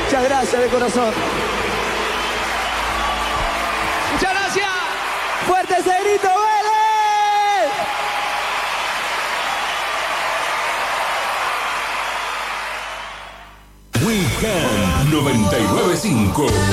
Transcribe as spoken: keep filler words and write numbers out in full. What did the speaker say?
Muchas gracias de corazón. Muchas gracias. ¡Fuerte ese grito, Vélez! Weekend noventa y nueve punto cinco.